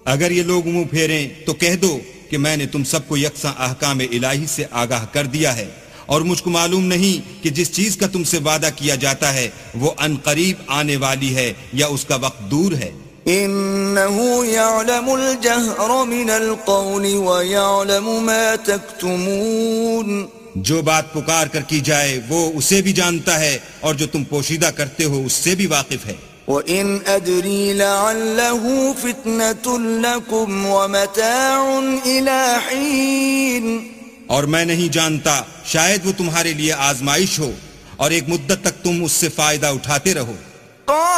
अगर ये लोग मुंह फेरें तो कह दो कि मैंने तुम सबको यकसा अहकाम इलाही से आगाह कर दिया है, और मुझको मालूम नहीं कि जिस चीज का तुमसे वादा किया जाता है वो अनकरीब आने वाली है या उसका वक्त दूर है। इन्नहु यअलमुल जहर मिनल क़ौलि व यअलमु मा तक्तुमून। जो बात पुकार कर की जाए वो उसे भी जानता है, और जो तुम पोशीदा करते हो उससे भी वाकिफ है। व इन अदरी लअल्लहु फितनतुन लकुम व मताउन इला हीन। और मैं नहीं जानता, शायद वो तुम्हारे लिए आजमाइश हो और एक मुद्दत तक तुम उससे फायदा उठाते रहो।